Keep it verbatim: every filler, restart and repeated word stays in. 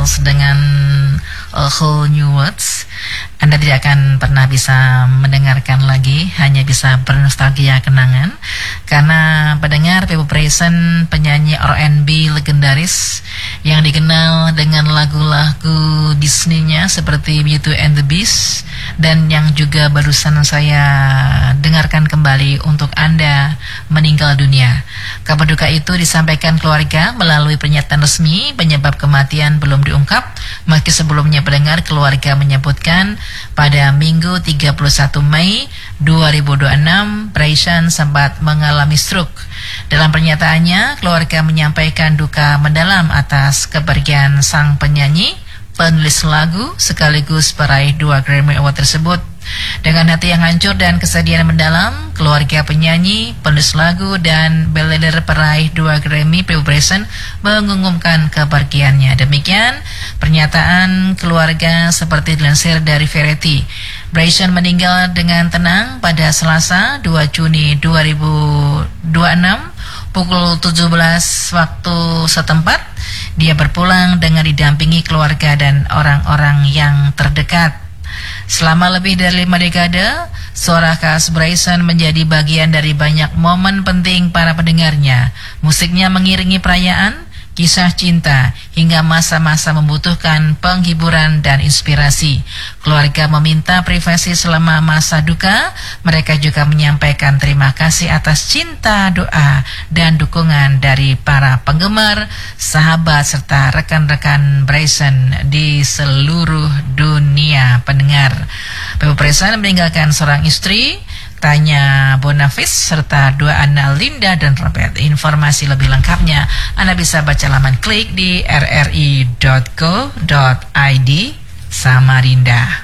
Beatles dengan A Whole New Words. Anda tidak akan pernah bisa mendengarkan lagi, hanya bisa bernostalgia kenangan. Karena pendengar People Present, penyanyi R and B legendaris yang dikenal dengan lagu-lagu Disney-nya seperti Beauty and the Beast, dan yang juga barusan saya dengarkan kembali untuk Anda, meninggal dunia. Kabar duka itu disampaikan keluarga melalui pernyataan resmi. Penyebab kematian belum diungkap, meski sebelumnya pendengar keluarga menyebutkan pada Minggu tiga puluh satu Mei dua ribu dua puluh enam Brian sempat mengalami stroke. Dalam pernyataannya, keluarga menyampaikan duka mendalam atas kepergian sang penyanyi, penulis lagu, sekaligus peraih dua Grammy Award tersebut. Dengan hati yang hancur dan kesedihan mendalam, keluarga penyanyi, penulis lagu, dan bellender peraih dua Grammy People Present mengumumkan kepergiannya. Demikian pernyataan keluarga seperti dilansir dari Variety. Brian meninggal dengan tenang pada Selasa dua Juni dua ribu dua puluh enam pukul tujuh belas waktu setempat. Dia berpulang dengan didampingi keluarga dan orang-orang yang terdekat. Selama lebih dari lima dekade, suara khas Brian menjadi bagian dari banyak momen penting para pendengarnya. Musiknya mengiringi perayaan, kisah cinta, hingga masa-masa membutuhkan penghiburan dan inspirasi. Keluarga meminta privasi selama masa duka. Mereka juga menyampaikan terima kasih atas cinta, doa, dan dukungan dari para penggemar, sahabat, serta rekan-rekan Brian di seluruh dunia. Pendengar, People Present meninggalkan seorang istri, Tanya Bonafis, serta dua anak Linda dan Robert. Informasi lebih lengkapnya Anda bisa baca laman klik di r r i dot co dot i d Samarinda.